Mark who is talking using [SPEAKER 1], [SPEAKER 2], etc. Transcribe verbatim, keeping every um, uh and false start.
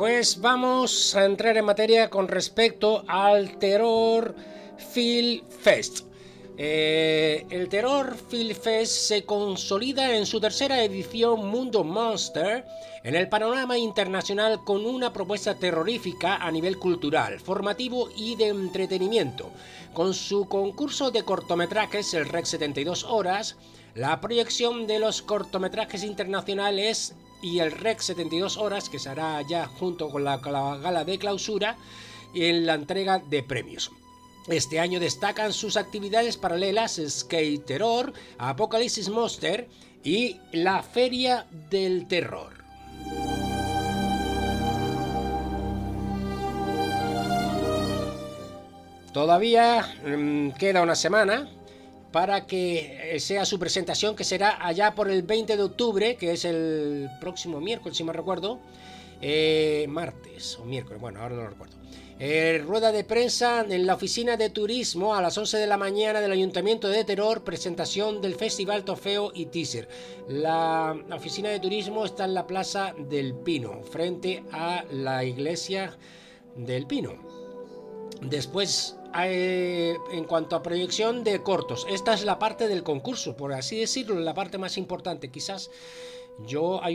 [SPEAKER 1] Pues vamos a entrar en materia con respecto al Terror Film Fest. Eh, el Terror Film Fest se consolida en su tercera edición Mundo Monster en el panorama internacional con una propuesta terrorífica a nivel cultural, formativo y de entretenimiento. Con su concurso de cortometrajes, el REC setenta y dos horas, la proyección de los cortometrajes internacionales y el REC setenta y dos horas, que se hará ya junto con la, con la gala de clausura y en la entrega de premios. Este año destacan sus actividades paralelas Skate Terror, Apocalipsis Monster y la Feria del Terror. Todavía mmm, queda una semana para que sea su presentación, que será allá por el veinte de octubre, que es el próximo miércoles, si me recuerdo, eh, martes o miércoles, bueno, ahora no lo recuerdo. Eh, rueda de prensa en la oficina de turismo a las once de la mañana del Ayuntamiento de Terror, presentación del Festival Trofeo y Teaser. La, la oficina de turismo está en la Plaza del Pino, frente a la iglesia del Pino. Después, eh, en cuanto a proyección de cortos, esta es la parte del concurso, por así decirlo, la parte más importante. Quizás yo